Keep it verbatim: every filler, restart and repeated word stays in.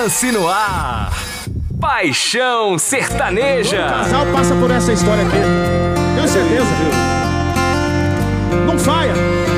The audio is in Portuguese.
Lance no ar. Paixão sertaneja. O casal passa por essa história aqui. Tenho certeza. Não falha.